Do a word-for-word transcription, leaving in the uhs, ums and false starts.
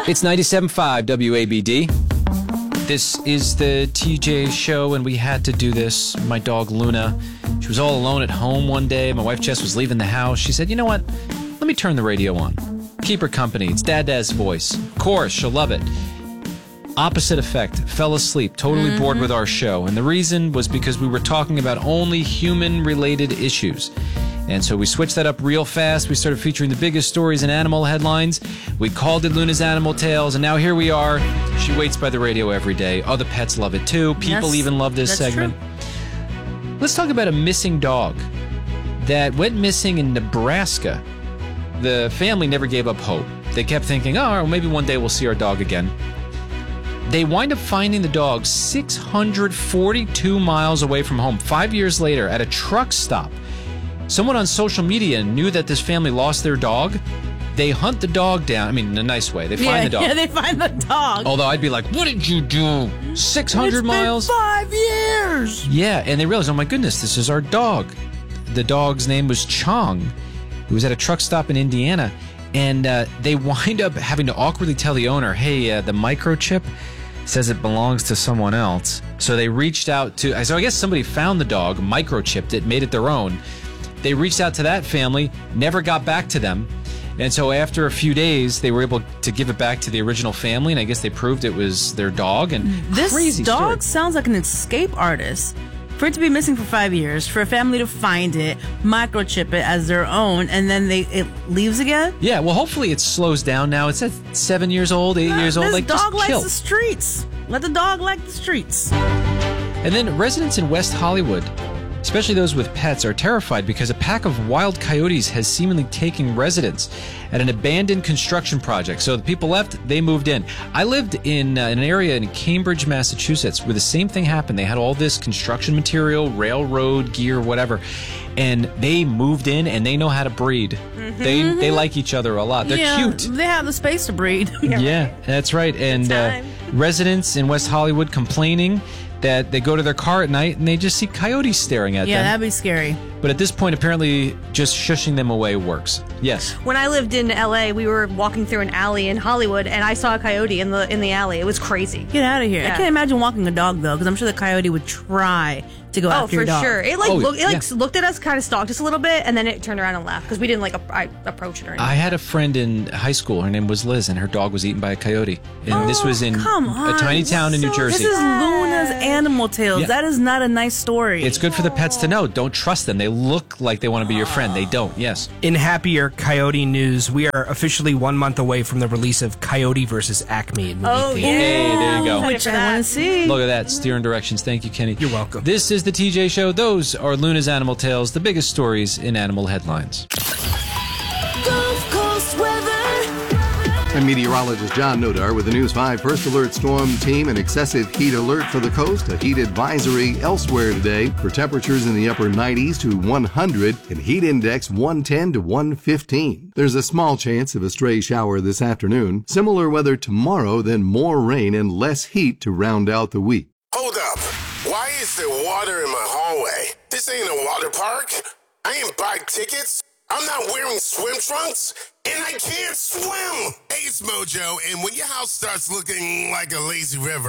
It's ninety-seven point five W A B D. This is the T J show, and we had to do this. My dog, Luna, she was all alone at home one day. My wife, Jess, was leaving the house. She said, you know what? Let me turn the radio on. Keep her company. It's Dad Dad's voice. Of course, she'll love it. Opposite effect. Fell asleep. Totally mm-hmm. bored with our show. And the reason was because we were talking about only human-related issues. And so we switched that up real fast. We started featuring the biggest stories in animal headlines. We called it Luna's Animal Tales, and now here we are. She waits by the radio every day. Other pets love it too. People yes, even love this segment. True. Let's talk about a missing dog that went missing in Nebraska. The family never gave up hope. They kept thinking, oh, well, maybe one day we'll see our dog again. They wind up finding the dog six hundred forty-two miles away from home, five years later, at a truck stop. Someone on social media knew that this family lost their dog. They hunt the dog down. I mean, in a nice way. They find yeah, the dog. Yeah, they find the dog. Although I'd be like, what did you do? six hundred miles? It's been five years. Yeah, and they realized, oh my goodness, this is our dog. The dog's name was Chong. He was at a truck stop in Indiana. And uh, they wind up having to awkwardly tell the owner, hey, uh, the microchip says it belongs to someone else. So they reached out to, so I guess somebody found the dog, microchipped it, made it their own. They reached out to that family, never got back to them. And so after a few days, they were able to give it back to the original family, and I guess they proved it was their dog. And this crazy dog story. Sounds like an escape artist. For it to be missing for five years, for a family to find it, microchip it as their own, and then they it leaves again? Yeah, well, hopefully it slows down now. It's at seven years old, eight uh, years old. This Like, dog just likes chill. the streets. Let the dog like the streets. And then residents in West Hollywood, especially those with pets, are terrified because a pack of wild coyotes has seemingly taken residence at an abandoned construction project. So the people left, they moved in. I lived in uh, an area in Cambridge, Massachusetts, where the same thing happened. They had all this construction material, railroad gear, whatever, and they moved in, and they know how to breed. Mm-hmm. They they like each other a lot. They're yeah, cute. They have the space to breed. Yeah, that's right. And uh, residents in West Hollywood complaining that they go to their car at night and they just see coyotes staring at yeah, them. Yeah, that'd be scary. But at this point, apparently, just shushing them away works. Yes. When I lived in L A, we were walking through an alley in Hollywood, and I saw a coyote in the in the alley. It was crazy. Get out of here! Yeah. I can't imagine walking a dog though, because I'm sure the coyote would try to go oh, after your dog. Oh, for sure. It like oh, look, it like yeah. looked at us, kind of stalked us a little bit, and then it turned around and left because we didn't like I, approach it or anything. I had a friend in high school. Her name was Liz, and her dog was eaten by a coyote. And oh, this was in come on. a tiny town in so New Jersey. This is Luna's Animal Tales. Yeah. That is not a nice story. It's good for the pets to know. Don't trust them. They look like they want to be your friend. They don't. Yes. In happier coyote news, we are officially one month away from the release of Coyote versus Acme. Movie oh, theater. yeah. Hey, there you go. Which I want to see. Look at that. Steering directions. Thank you, Kenny. You're welcome. This is the T J Show. Those are Luna's Animal Tales, the biggest stories in animal headlines. Gulf Coast weather. I'm meteorologist John Nodar with the News five First Alert Storm Team. An excessive heat alert for the coast. A heat advisory elsewhere today for temperatures in the upper nineties to one hundred and heat index one ten to one fifteen. There's a small chance of a stray shower this afternoon. Similar weather tomorrow, then more rain and less heat to round out the week. Hold up. Why is there water in my hallway? This ain't a water park. I ain't buy tickets. I'm not wearing swim trunks, and I can't swim. Hey, it's Mojo, and when your house starts looking like a lazy river,